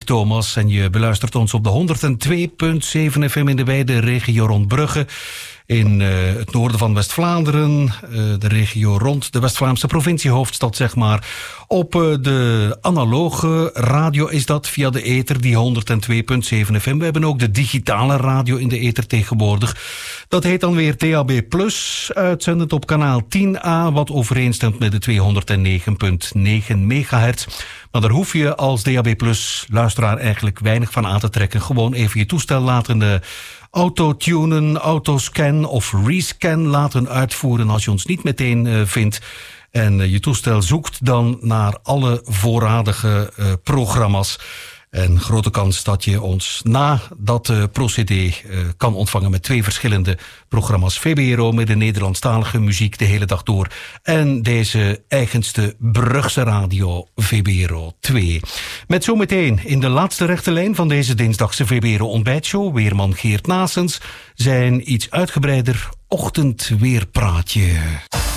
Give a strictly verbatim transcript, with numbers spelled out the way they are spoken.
Thomas en je beluistert ons op de honderd twee komma zeven F M in de wijde regio rond Brugge. In uh, het noorden van West-Vlaanderen, uh, de regio rond de West-Vlaamse provinciehoofdstad, zeg maar. Op uh, de analoge radio is dat via de ether, die honderd twee komma zeven F M. We hebben ook de digitale radio in de ether tegenwoordig. Dat heet dan weer D A B plus, uitzendend op kanaal tien A, wat overeenstemt met de tweehonderdnegen komma negen megahertz. Maar daar hoef je als D A B plus luisteraar eigenlijk weinig van aan te trekken. Gewoon even je toestel laten uh, autotunen, autoscan of rescan laten uitvoeren als je ons niet meteen uh, vindt. En uh, je toestel zoekt dan naar alle voorradige uh, programma's. En grote kans dat je ons na dat uh, procedé uh, kan ontvangen met twee verschillende programma's. V B R O met de Nederlandstalige muziek de hele dag door. En deze eigenste Brugse radio, V B R O twee. Met zometeen in de laatste rechte lijn van deze dinsdagse V B R O ontbijtshow, weerman Geert Naessens, zijn iets uitgebreider ochtendweerpraatje.